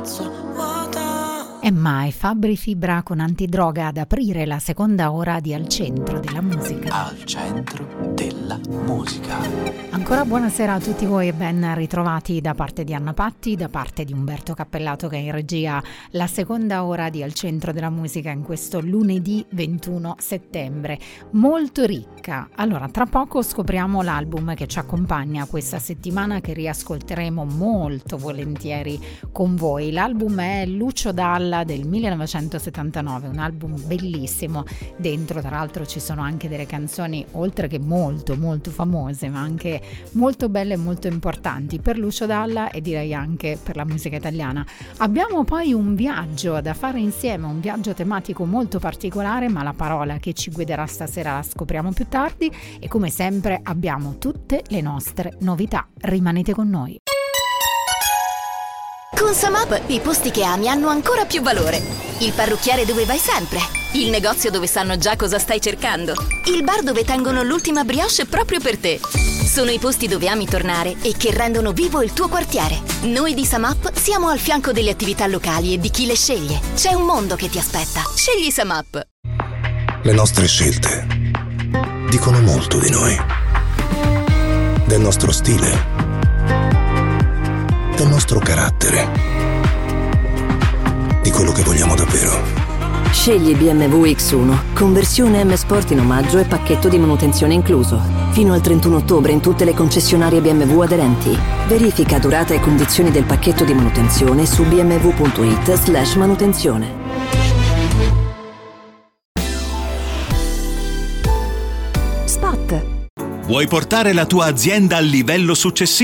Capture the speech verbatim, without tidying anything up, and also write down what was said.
mezzo vuota. E mai Fabri Fibra con Antidroga ad aprire la seconda ora di Al Centro della Musica. Al Centro della Musica. Ancora buonasera a tutti voi e ben ritrovati da parte di Anna Patti, da parte di Umberto Cappellato che è in regia la seconda ora di Al Centro della Musica in questo lunedì ventuno settembre. Molto ricca. Allora, tra poco scopriamo l'album che ci accompagna questa settimana, che riascolteremo molto volentieri con voi. L'album è Lucio Dalla del millenovecentosettantanove, un album bellissimo. Dentro tra l'altro ci sono anche delle canzoni oltre che molto molto famose, ma anche molto belle e molto importanti per Lucio Dalla e direi anche per la musica italiana. Abbiamo poi un viaggio da fare insieme, un viaggio tematico molto particolare, ma la parola che ci guiderà stasera la scopriamo più tardi e come sempre abbiamo tutte le nostre novità. Rimanete con noi. Con Samap i posti che ami hanno ancora più valore. Il parrucchiere dove vai sempre. Il negozio dove sanno già cosa stai cercando. Il bar dove tengono l'ultima brioche proprio per te. Sono i posti dove ami tornare e che rendono vivo il tuo quartiere. Noi di Samap siamo al fianco delle attività locali e di chi le sceglie. C'è un mondo che ti aspetta. Scegli Samap. Le nostre scelte dicono molto di noi. Del nostro stile. Del nostro carattere. Di quello che vogliamo davvero. Scegli B M W X uno, conversione M Sport in omaggio e pacchetto di manutenzione incluso. Fino al trentuno ottobre in tutte le concessionarie B M W aderenti. Verifica durata e condizioni del pacchetto di manutenzione su bmw.it slash manutenzione. Spot. Vuoi portare la tua azienda al livello successivo?